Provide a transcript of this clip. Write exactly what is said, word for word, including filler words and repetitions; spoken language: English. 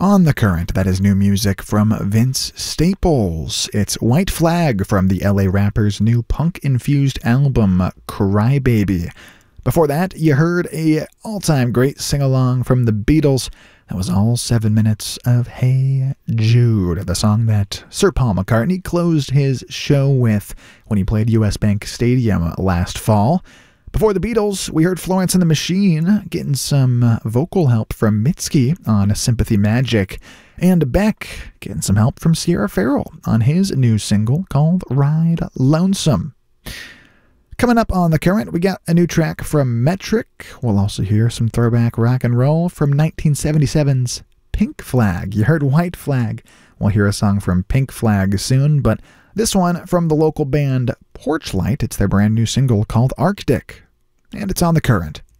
On the Current, that is new music from Vince Staples. It's White Flag from the L A Rappers' new punk-infused album, Crybaby. Before that, you heard a all-time great sing-along from the Beatles. That was all seven minutes of Hey Jude, the song that Sir Paul McCartney closed his show with when he played U S Bank Stadium last fall. Before the Beatles, we heard Florence and the Machine getting some vocal help from Mitski on Sympathy Magic, and Beck getting some help from Sierra Farrell on his new single called Ride Lonesome. Coming up on The Current, we got a new track from Metric. We'll also hear some throwback rock and roll from nineteen seventy-seven's Pink Flag. You heard White Flag. We'll hear a song from Pink Flag soon, but this one from the local band Porchlight. It's their brand new single called Arctic, and it's on The Current.